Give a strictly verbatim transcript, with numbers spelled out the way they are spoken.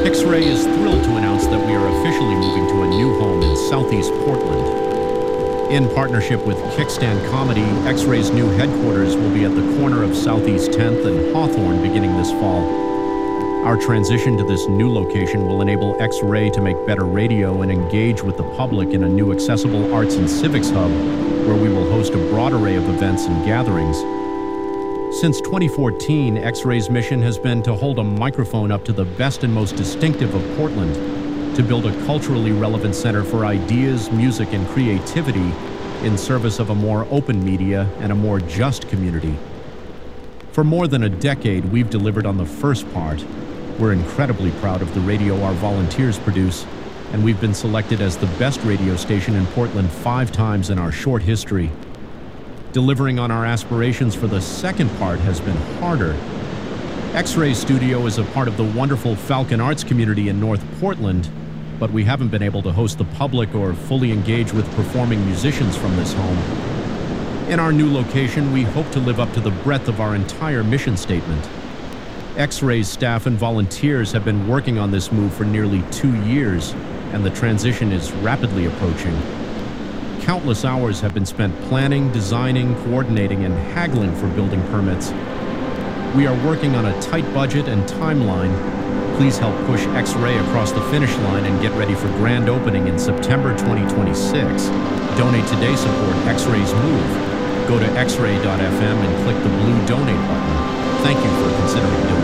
X-Ray is thrilled to announce that we are officially moving to a new home in Southeast Portland. In partnership with Kickstand Comedy, X-Ray's new headquarters will be at the corner of Southeast tenth and Hawthorne beginning this fall. Our transition to this new location will enable X-Ray to make better radio and engage with the public in a new accessible arts and civics hub, where we will host a broad array of events and gatherings. Since twenty fourteen, X-Ray's mission has been to hold a microphone up to the best and most distinctive of Portland, to build a culturally relevant center for ideas, music, and creativity in service of a more open media and a more just community. For more than a decade, we've delivered on the first part. We're incredibly proud of the radio our volunteers produce, and we've been selected as the best radio station in Portland five times in our short history. Delivering on our aspirations for the second part has been harder. X-Ray Studio is a part of the wonderful Falcon Arts community in North Portland, but we haven't been able to host the public or fully engage with performing musicians from this home. In our new location, we hope to live up to the breadth of our entire mission statement. X-Ray's staff and volunteers have been working on this move for nearly two years, and the transition is rapidly approaching. Countless hours have been spent planning, designing, coordinating, and haggling for building permits. We are working on a tight budget and timeline. Please help push X-Ray across the finish line and get ready for grand opening in September twenty twenty-six. Donate today, support X-Ray's move. Go to x ray dot f m and click the blue donate button. Thank you for considering donating.